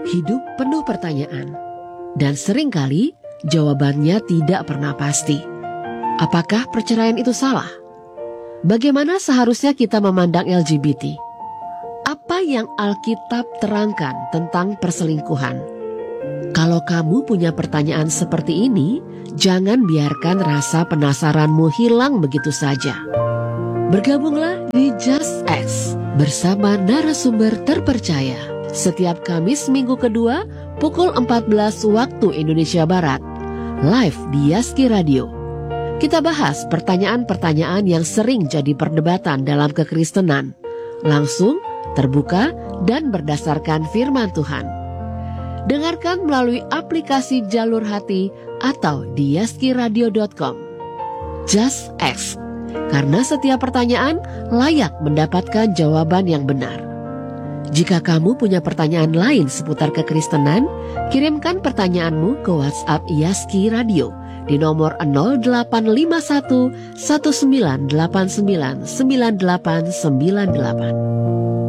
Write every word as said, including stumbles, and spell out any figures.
Hidup penuh pertanyaan, dan seringkali jawabannya tidak pernah pasti. Apakah perceraian itu salah? Bagaimana seharusnya kita memandang L G B T? Apa yang Alkitab terangkan tentang perselingkuhan? Kalau kamu punya pertanyaan seperti ini, jangan biarkan rasa penasaranmu hilang begitu saja. Bergabunglah di Just Ask bersama narasumber terpercaya setiap Kamis minggu kedua pukul empat belas waktu Indonesia Barat, live di Yaski Radio. Kita bahas pertanyaan-pertanyaan yang sering jadi perdebatan dalam kekristenan, langsung, terbuka, dan berdasarkan firman Tuhan. Dengarkan melalui aplikasi Jalur Hati atau di yaski radio dot com. Just Ask, karena setiap pertanyaan layak mendapatkan jawaban yang benar. Jika kamu punya pertanyaan lain seputar kekristenan, kirimkan pertanyaanmu ke WhatsApp Yaski Radio di nomor nol delapan lima satu satu sembilan delapan sembilan sembilan delapan sembilan delapan.